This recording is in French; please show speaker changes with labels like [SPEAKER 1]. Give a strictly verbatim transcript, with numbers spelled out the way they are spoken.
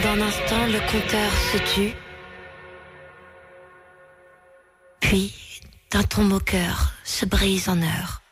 [SPEAKER 1] d'un instant, le compteur se tut. Puis, d'un ton moqueur, se brise en heures.